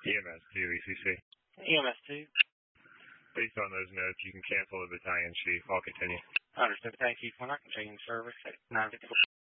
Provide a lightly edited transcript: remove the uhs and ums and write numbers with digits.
EMS 2, ECC. EMS 2. Based on those notes, you can cancel the battalion chief. I'll continue. Understood. Thank you. When I can change service at 9:54.